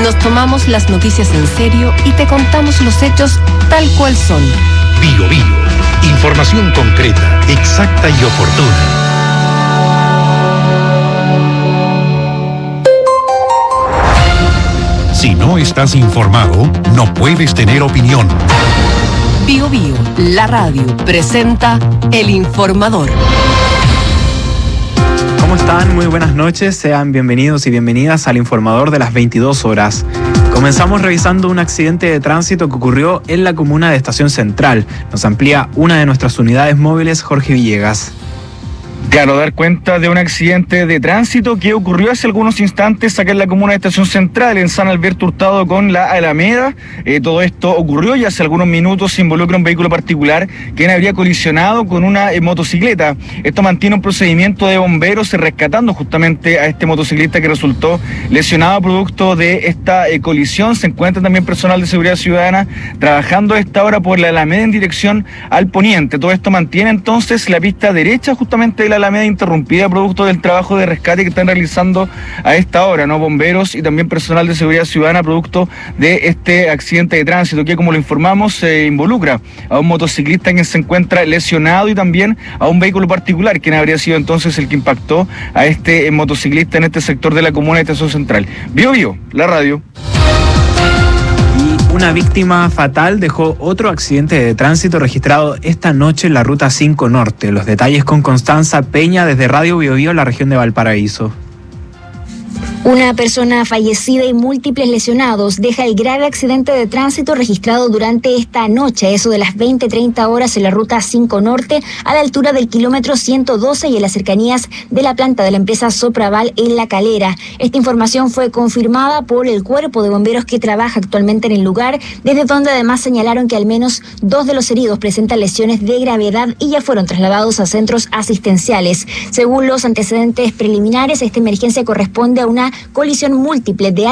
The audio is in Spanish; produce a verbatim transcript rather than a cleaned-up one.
Nos tomamos las noticias en serio y te contamos los hechos tal cual son. Bio Bio. Información concreta, exacta y oportuna. Si no estás informado, no puedes tener opinión. Bio Bio, la radio, presenta El Informador. ¿Cómo están? Muy buenas noches. Sean bienvenidos y bienvenidas al Informador de las veintidós horas. Comenzamos revisando un accidente de tránsito que ocurrió en la comuna de Estación Central. Nos amplía una de nuestras unidades móviles, Jorge Villegas. Claro, dar cuenta de un accidente de tránsito que ocurrió hace algunos instantes acá en la comuna de Estación Central, en San Alberto Hurtado con la Alameda. Eh, todo esto ocurrió y hace algunos minutos se involucra un vehículo particular quien habría colisionado con una eh, motocicleta. Esto mantiene un procedimiento de bomberos rescatando justamente a este motociclista que resultó lesionado producto de esta eh, colisión. Se encuentra también personal de seguridad ciudadana trabajando a esta hora por la Alameda en dirección al poniente. Todo esto mantiene entonces la pista derecha justamente de la Alameda interrumpida producto del trabajo de rescate que están realizando a esta hora, ¿no? Bomberos y también personal de seguridad ciudadana producto de este accidente de tránsito que, como lo informamos, se involucra a un motociclista quien se encuentra lesionado y también a un vehículo particular quien habría sido entonces el que impactó a este motociclista en este sector de la comuna de Estación Central. Bio Bio, la radio. Una víctima fatal dejó otro accidente de tránsito registrado esta noche en la Ruta cinco Norte. Los detalles con Constanza Peña desde Radio Bio Bio, la región de Valparaíso. Una persona fallecida y múltiples lesionados deja el grave accidente de tránsito registrado durante esta noche, eso de las veinte treinta horas en la Ruta cinco Norte, a la altura del kilómetro ciento doce y en las cercanías de la planta de la empresa Sopraval en La Calera. Esta información fue confirmada por el cuerpo de bomberos que trabaja actualmente en el lugar, desde donde además señalaron que al menos dos de los heridos presentan lesiones de gravedad y ya fueron trasladados a centros asistenciales. Según los antecedentes preliminares, esta emergencia corresponde a una colisión múltiple de